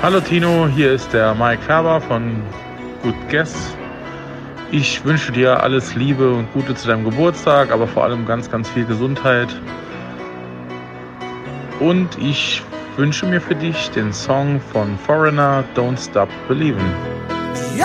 Hallo Tino, hier ist der Mike Färber von Good Guess. Ich wünsche dir alles Liebe und Gute zu deinem Geburtstag, aber vor allem ganz, ganz viel Gesundheit. Und ich wünsche mir für dich den Song von Foreigner, Don't Stop Believin'.